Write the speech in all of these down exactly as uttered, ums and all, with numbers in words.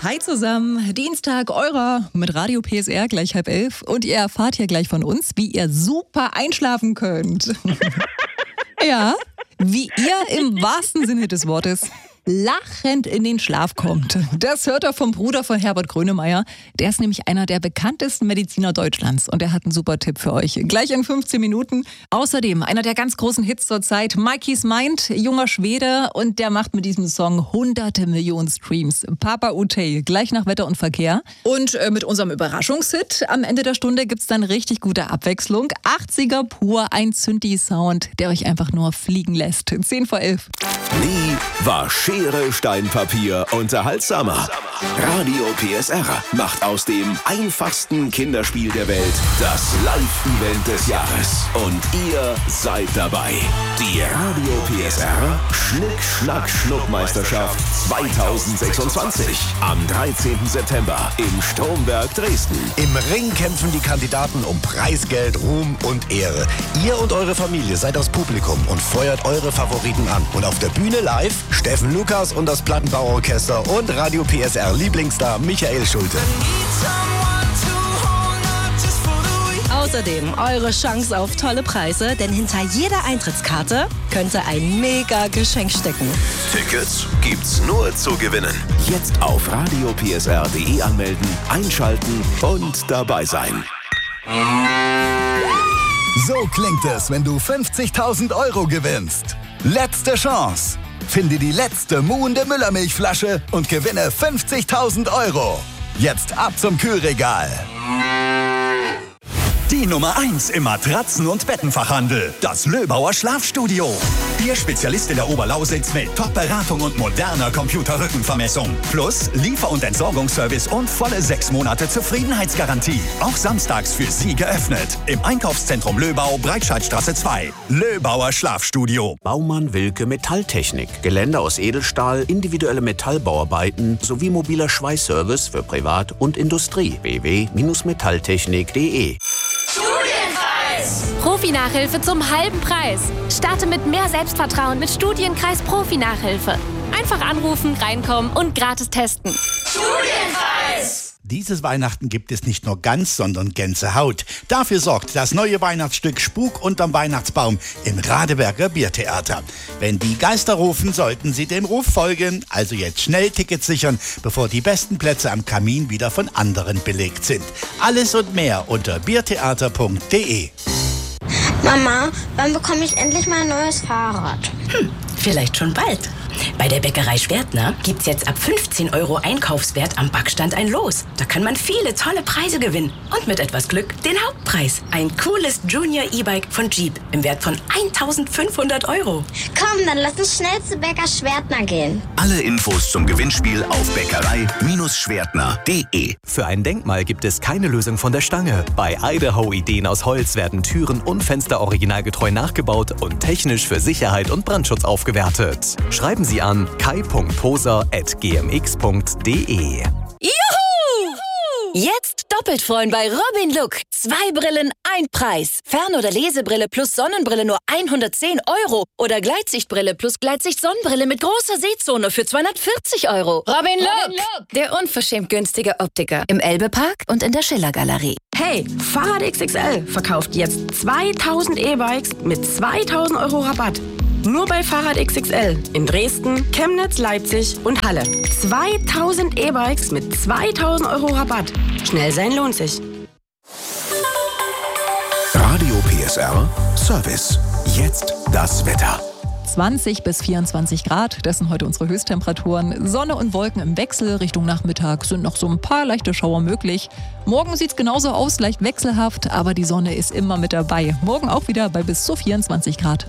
Hi zusammen, Dienstag eurer mit Radio P S R gleich halb elf und ihr erfahrt hier gleich von uns, wie ihr super einschlafen könnt. Ja, wie ihr im wahrsten Sinne des Wortes lachend in den Schlaf kommt. Das hört er vom Bruder von Herbert Grönemeyer. Der ist nämlich einer der bekanntesten Mediziner Deutschlands und er hat einen super Tipp für euch. Gleich in fünfzehn Minuten. Außerdem einer der ganz großen Hits zur Zeit, Mikey's Mind, junger Schwede und der macht mit diesem Song hunderte Millionen Streams. Papa Utey, gleich nach Wetter und Verkehr. Und äh, mit unserem Überraschungshit am Ende der Stunde gibt's dann richtig gute Abwechslung. achtziger pur, ein Synthi-Sound, der euch einfach nur fliegen lässt. zehn vor elf. Nie war Schere, Stein, Papier unterhaltsamer. Radio P S R macht aus dem einfachsten Kinderspiel der Welt das Live-Event des Jahres. Und ihr seid dabei. Die Radio P S R Schnick-Schnack-Schnuck-Meisterschaft zweitausendsechsundzwanzig. Am dreizehnten September im Stromberg Dresden. Im Ring kämpfen die Kandidaten um Preisgeld, Ruhm und Ehre. Ihr und eure Familie seid das Publikum und feuert eure Favoriten an. Und auf der Bühne live Steffen Lukas und das Plattenbauorchester und Radio P S R Lieblingsstar Michael Schulte. Außerdem eure Chance auf tolle Preise, denn hinter jeder Eintrittskarte könnte ein mega Geschenk stecken. Tickets gibt's nur zu gewinnen. Jetzt auf radio p s r punkt d e anmelden, einschalten und dabei sein. So klingt es, wenn du fünfzigtausend Euro gewinnst. Letzte Chance. Finde die letzte muhende Müllermilchflasche und gewinne fünfzigtausend Euro. Jetzt ab zum Kühlregal. Die Nummer eins im Matratzen- und Bettenfachhandel. Das Löbauer Schlafstudio. Ihr Spezialist in der Oberlausitz mit Top-Beratung und moderner Computerrückenvermessung. Plus Liefer- und Entsorgungsservice und volle sechs Monate Zufriedenheitsgarantie. Auch samstags für Sie geöffnet. Im Einkaufszentrum Löbau, Breitscheidstraße zwei. Löbauer Schlafstudio. Baumann Wilke Metalltechnik. Geländer aus Edelstahl, individuelle Metallbauarbeiten sowie mobiler Schweißservice für Privat und Industrie. w w w punkt metalltechnik punkt d e. Studienkreis! Profi-Nachhilfe zum halben Preis. Starte mit mehr Selbstvertrauen mit Studienkreis Profi-Nachhilfe. Einfach anrufen, reinkommen und gratis testen. Studienkreis! Dieses Weihnachten gibt es nicht nur Gans, sondern Gänsehaut. Dafür sorgt das neue Weihnachtsstück Spuk unterm Weihnachtsbaum im Radeberger Biertheater. Wenn die Geister rufen, sollten Sie dem Ruf folgen. Also jetzt schnell Tickets sichern, bevor die besten Plätze am Kamin wieder von anderen belegt sind. Alles und mehr unter biertheater punkt d e. Mama, wann bekomme ich endlich mal ein neues Fahrrad? Hm, vielleicht schon bald. Bei der Bäckerei Schwertner gibt's jetzt ab fünfzehn Euro Einkaufswert am Backstand ein Los. Da kann man viele tolle Preise gewinnen. Und mit etwas Glück den Hauptpreis. Ein cooles Junior E-Bike von Jeep im Wert von eintausendfünfhundert Euro. Komm, dann lass uns schnell zu Bäcker Schwertner gehen. Alle Infos zum Gewinnspiel auf bäckerei Schwertner punkt d e. Für ein Denkmal gibt es keine Lösung von der Stange. Bei Idaho Ideen aus Holz werden Türen und Fenster originalgetreu nachgebaut und technisch für Sicherheit und Brandschutz aufgewertet. Schreiben Sie an kai punkt poser at g m x punkt d e. Juhu! Jetzt doppelt freuen bei Robin Look. Zwei Brillen, ein Preis. Fern- oder Lesebrille plus Sonnenbrille nur hundertzehn Euro. Oder Gleitsichtbrille plus Gleitsicht-Sonnenbrille mit großer Sehzone für zweihundertvierzig Euro. Robin Look, Robin Look, der unverschämt günstige Optiker. Im Elbe-Park und in der Schiller-Galerie. Hey, Fahrrad X X L verkauft jetzt zweitausend E-Bikes mit zweitausend Euro Rabatt. Nur bei Fahrrad X X L in Dresden, Chemnitz, Leipzig und Halle. zweitausend E-Bikes mit zweitausend Euro Rabatt. Schnell sein lohnt sich. Radio P S R Service. Jetzt das Wetter. zwanzig bis vierundzwanzig Grad, das sind heute unsere Höchsttemperaturen. Sonne und Wolken im Wechsel, Richtung Nachmittag sind noch so ein paar leichte Schauer möglich. Morgen sieht es genauso aus, leicht wechselhaft, aber die Sonne ist immer mit dabei. Morgen auch wieder bei bis zu vierundzwanzig Grad.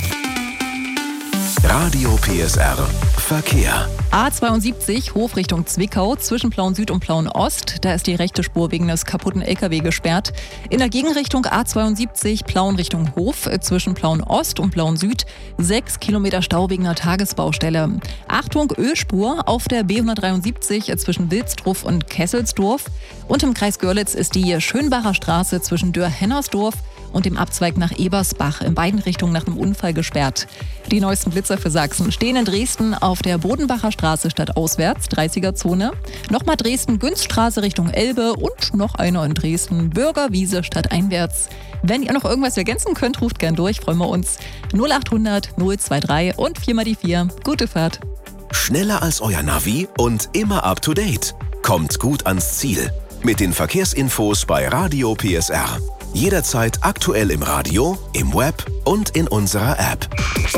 Radio P S R Verkehr. A zweiundsiebzig, Hof Richtung Zwickau, zwischen Plauen Süd und Plauen Ost. Da ist die rechte Spur wegen des kaputten L K W gesperrt. In der Gegenrichtung A zweiundsiebzig, Plauen Richtung Hof, zwischen Plauen Ost und Plauen Süd. Sechs Kilometer Stau wegen einer Tagesbaustelle. Achtung, Ölspur auf der B hundertdreiundsiebzig zwischen Wilsdruff und Kesselsdorf. Und im Kreis Görlitz ist die Schönbacher Straße zwischen Dörr-Hennersdorf und dem Abzweig nach Ebersbach in beiden Richtungen nach einem Unfall gesperrt. Die neuesten Blitzer für Sachsen stehen in Dresden auf der Bodenbacher Straße Günzstraße statt auswärts, dreißiger-Zone. Nochmal Dresden-Günzstraße Richtung Elbe und noch einer in Dresden, Bürgerwiese statt einwärts. Wenn ihr noch irgendwas ergänzen könnt, ruft gern durch, freuen wir uns. null achthundert null drei und vier mal die vier. Gute Fahrt. Schneller als euer Navi und immer up to date. Kommt gut ans Ziel. Mit den Verkehrsinfos bei Radio P S R. Jederzeit aktuell im Radio, im Web und in unserer App.